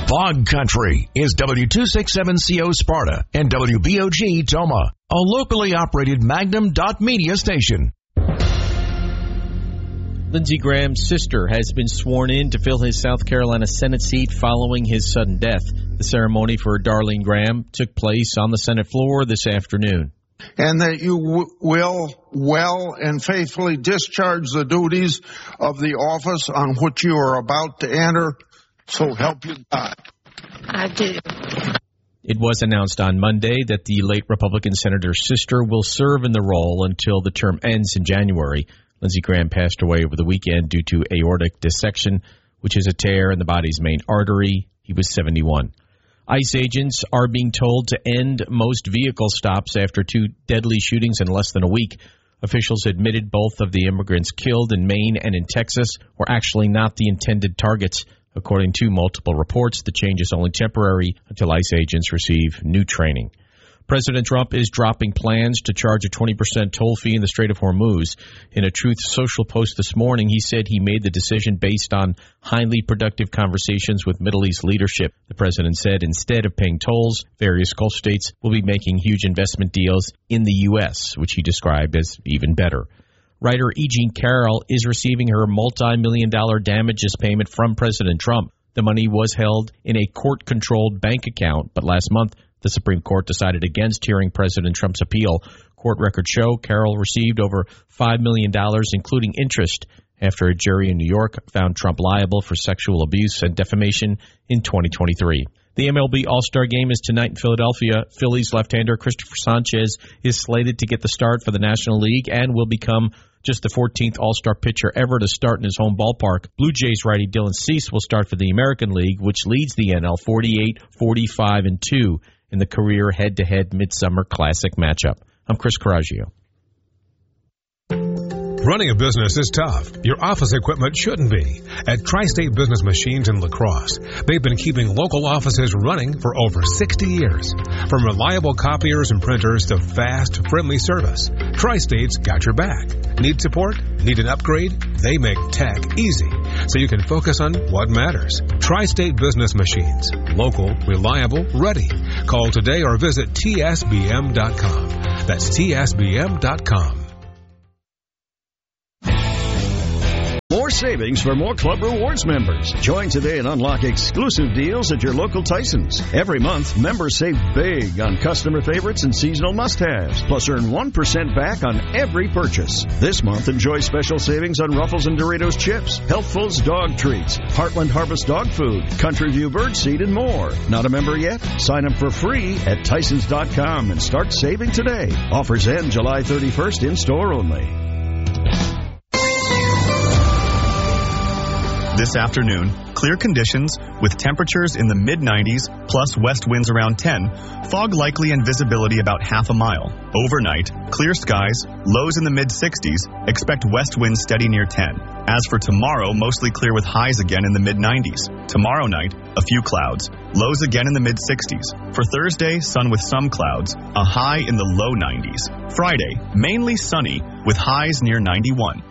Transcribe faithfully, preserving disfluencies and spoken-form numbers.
Fog Country is W two sixty-seven C O Sparta and W B O G Toma, a locally operated Magnum dot media station. Lindsey Graham's sister has been sworn in to fill his South Carolina Senate seat following his sudden death. The ceremony for Darlene Graham took place on the Senate floor this afternoon. And that you w- will well and faithfully discharge the duties of the office on which you are about to enter. So help you God. I do. It was announced on Monday that the late Republican senator's sister will serve in the role until the term ends in January. Lindsey Graham passed away over the weekend due to aortic dissection, which is a tear in the body's main artery. He was seventy-one. ICE agents are being told to end most vehicle stops after two deadly shootings in less than a week. Officials admitted both of the immigrants killed in Maine and in Texas were actually not the intended targets. According to multiple reports, the change is only temporary until ICE agents receive new training. President Trump is dropping plans to charge a twenty percent toll fee in the Strait of Hormuz. In a Truth Social post this morning, he said he made the decision based on highly productive conversations with Middle East leadership. The president said instead of paying tolls, various Gulf states will be making huge investment deals in the U S, which he described as even better. Writer E. Jean Carroll is receiving her multi-million dollar damages payment from President Trump. The money was held in a court-controlled bank account, but last month the Supreme Court decided against hearing President Trump's appeal. Court records show Carroll received over five million dollars, including interest, after a jury in New York found Trump liable for sexual abuse and defamation in twenty twenty-three. The M L B All-Star Game is tonight in Philadelphia. Phillies left-hander Christopher Sanchez is slated to get the start for the National League and will become just the fourteenth All-Star pitcher ever to start in his home ballpark. Blue Jays righty Dylan Cease will start for the American League, which leads the N L forty-eight, forty-five, and two in the career head-to-head Midsummer Classic matchup. I'm Chris Coraggio. Running a business is tough. Your office equipment shouldn't be. At Tri-State Business Machines in La Crosse, they've been keeping local offices running for over sixty years. From reliable copiers and printers to fast, friendly service, Tri-State's got your back. Need support? Need an upgrade? They make tech easy, so you can focus on what matters. Tri-State Business Machines. Local, reliable, ready. Call today or visit T S B M dot com. That's T S B M dot com. More savings for more Club Rewards members. Join today and unlock exclusive deals at your local Tyson's. Every month, members save big on customer favorites and seasonal must-haves, plus earn one percent back on every purchase. This month, enjoy special savings on Ruffles and Doritos chips, Healthfuls dog treats, Heartland Harvest dog food, Country View birdseed, and more. Not a member yet? Sign up for free at Tysons dot com and start saving today. Offers end July thirty-first, in-store only. This afternoon, clear conditions with temperatures in the mid nineties plus west winds around ten, fog likely and visibility about half a mile. Overnight, clear skies, lows in the mid sixties, expect west winds steady near ten. As for tomorrow, mostly clear with highs again in the mid nineties. Tomorrow night, a few clouds, lows again in the mid sixties. For Thursday, sun with some clouds, a high in the low nineties. Friday, mainly sunny with highs near ninety-one.